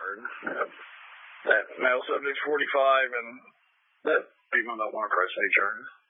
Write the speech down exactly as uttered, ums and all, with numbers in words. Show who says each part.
Speaker 1: hard. That male subject's forty-five, and that female don't want to press any charges.